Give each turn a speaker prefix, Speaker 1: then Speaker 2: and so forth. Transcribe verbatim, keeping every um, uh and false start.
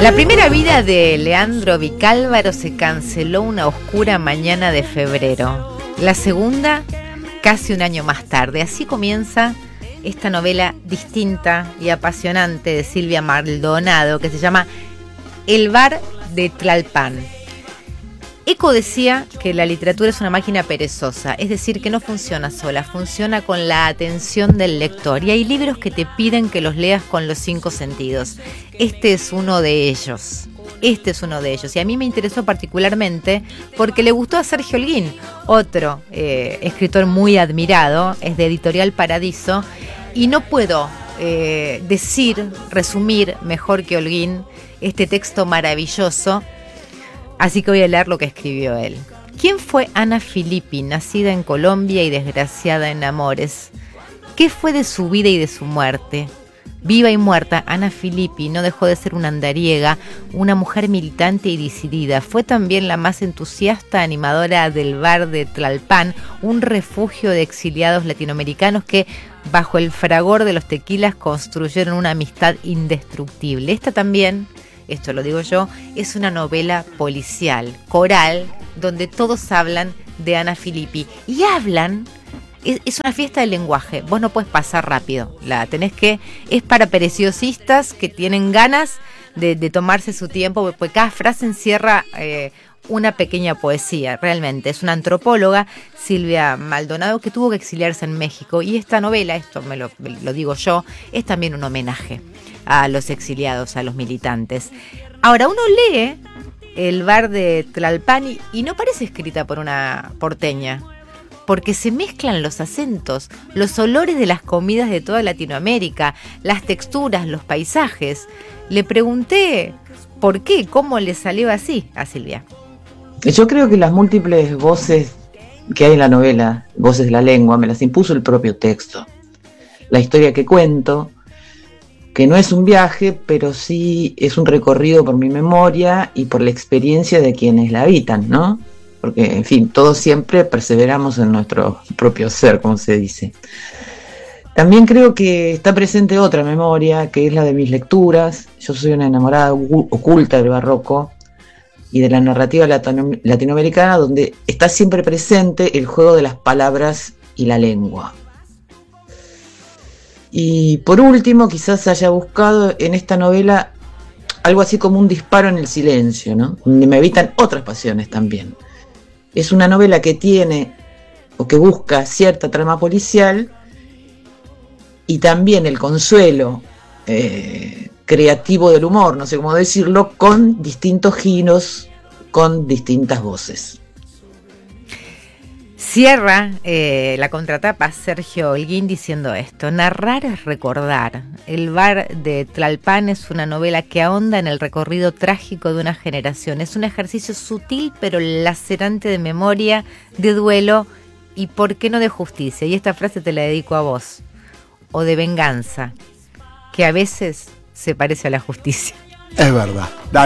Speaker 1: La primera vida de Leandro Vicálvaro se canceló una oscura mañana de febrero. La segunda, casi un año más tarde. Así comienza esta novela distinta y apasionante de Silvia Maldonado, que se llama El bar de Tlalpan. Eco decía que la literatura es una máquina perezosa, es decir, que no funciona sola, funciona con la atención del lector. Y hay libros que te piden que los leas con los cinco sentidos. Este es uno de ellos. Este es uno de ellos. Y a mí me interesó particularmente porque le gustó a Sergio Holguín, otro eh, escritor muy admirado, es de Editorial Paradiso. Y no puedo eh, decir, resumir mejor que Holguín este texto maravilloso. Así que voy a leer lo que escribió él. ¿Quién fue Ana Filippi, nacida en Colombia y desgraciada en amores? ¿Qué fue de su vida y de su muerte? Viva y muerta, Ana Filippi no dejó de ser una andariega, una mujer militante y decidida. Fue también la más entusiasta animadora del bar de Tlalpan, un refugio de exiliados latinoamericanos que, bajo el fragor de los tequilas, construyeron una amistad indestructible. Esta también, esto lo digo yo, es una novela policial, coral, donde todos hablan de Ana Filippi. Y hablan, es, es una fiesta del lenguaje, vos no puedes pasar rápido, la tenés que, es para preciosistas que tienen ganas de, de tomarse su tiempo, porque cada frase encierra eh, una pequeña poesía, realmente. Es una antropóloga, Silvia Maldonado, que tuvo que exiliarse en México, y esta novela, esto me lo, me lo digo yo, es también un homenaje a los exiliados, a los militantes. Ahora, uno lee El bar de Tlalpan y, y no parece escrita por una porteña, porque se mezclan los acentos, los olores de las comidas de toda Latinoamérica, las texturas, los paisajes. Le pregunté por qué, cómo le salió así a Silvia.
Speaker 2: Yo creo que las múltiples voces que hay en la novela, voces de la lengua, me las impuso el propio texto. La historia que cuento, que no es un viaje, pero sí es un recorrido por mi memoria y por la experiencia de quienes la habitan, ¿no? Porque, en fin, todos siempre perseveramos en nuestro propio ser, como se dice. También creo que está presente otra memoria, que es la de mis lecturas. Yo soy una enamorada oculta del barroco y de la narrativa latino- latinoamericana, donde está siempre presente el juego de las palabras y la lengua. Y por último, quizás haya buscado en esta novela algo así como un disparo en el silencio, ¿no? Donde me habitan otras pasiones también. Es una novela que tiene o que busca cierta trama policial y también el consuelo eh, creativo del humor, no sé cómo decirlo, con distintos giros, con distintas voces.
Speaker 1: Cierra eh, la contratapa Sergio Holguín diciendo esto: narrar es recordar. El bar de Tlalpan es una novela que ahonda en el recorrido trágico de una generación. Es un ejercicio sutil pero lacerante de memoria, de duelo y, ¿por qué no, de justicia? Y esta frase te la dedico a vos. O de venganza, que a veces se parece a la justicia.
Speaker 3: Es verdad.